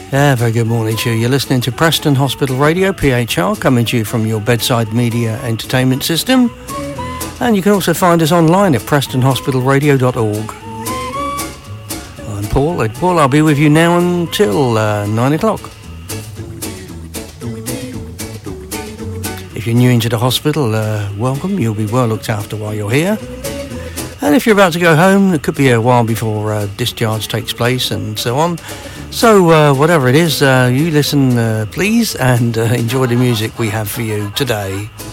Yeah, very good morning to you. You're listening to Preston Hospital Radio, PHR, coming to you from your bedside media entertainment system. And you can also find us online at prestonhospitalradio.org. I'm Paul. Paul, I'll be with you now until 9 o'clock. If you're new into the hospital, welcome. You'll be well looked after while you're here. And if you're about to go home, it could be a while before discharge takes place and so on. So whatever it is, you listen please and enjoy the music we have for you today.